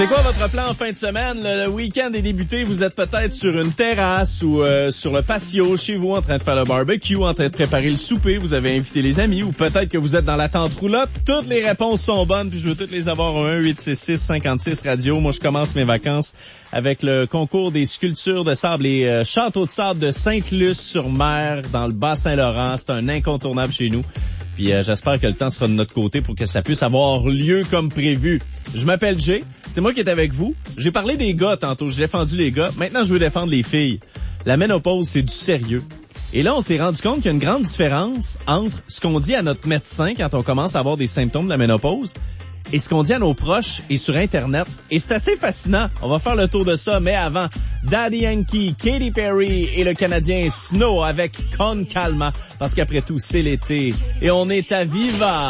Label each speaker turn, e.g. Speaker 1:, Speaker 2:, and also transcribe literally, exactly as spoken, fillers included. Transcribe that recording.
Speaker 1: C'est quoi votre plan en fin de semaine? Le, le week-end est débuté, vous êtes peut-être sur une terrasse ou euh, sur le patio chez vous en train de faire le barbecue, en train de préparer le souper, vous avez invité les amis ou peut-être que vous êtes dans la tente roulotte. Toutes les réponses sont bonnes puis je veux toutes les avoir au un huit six six cinquante-six radio. Moi, je commence mes vacances avec le concours des sculptures de sable et euh, châteaux de sable de Sainte-Luce-sur-Mer dans le Bas-Saint-Laurent. C'est un incontournable chez nous. Puis euh, j'espère que le temps sera de notre côté pour que ça puisse avoir lieu comme prévu. Je m'appelle Jay, c'est moi qui est avec vous. J'ai parlé des gars tantôt, j'ai défendu les gars. Maintenant, je veux défendre les filles. La ménopause, c'est du sérieux. Et là, on s'est rendu compte qu'il y a une grande différence entre ce qu'on dit à notre médecin quand on commence à avoir des symptômes de la ménopause et ce qu'on dit à nos proches et sur Internet. Et c'est assez fascinant. On va faire le tour de ça, mais avant, Daddy Yankee, Katy Perry et le Canadien Snow avec Con Calma. Parce qu'après tout, c'est l'été et on est à Viva.